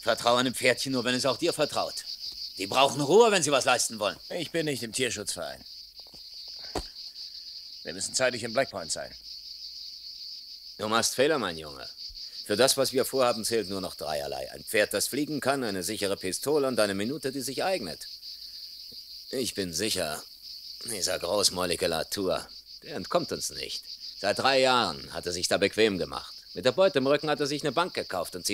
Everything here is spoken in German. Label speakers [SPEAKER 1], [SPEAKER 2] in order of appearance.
[SPEAKER 1] Vertrau einem Pferdchen nur, wenn es auch dir vertraut. Die brauchen Ruhe, wenn sie was leisten wollen.
[SPEAKER 2] Ich bin nicht im Tierschutzverein. Wir müssen zeitig in Blackpoint sein.
[SPEAKER 1] Du machst Fehler, mein Junge. Für das, was wir vorhaben, zählt nur noch dreierlei. Ein Pferd, das fliegen kann, eine sichere Pistole und eine Minute, die sich eignet. Ich bin sicher, dieser großmäulige Latour, der entkommt uns nicht. Seit 3 Jahren hat er sich da bequem gemacht. Mit der Beute im Rücken hat er sich eine Bank gekauft und zieht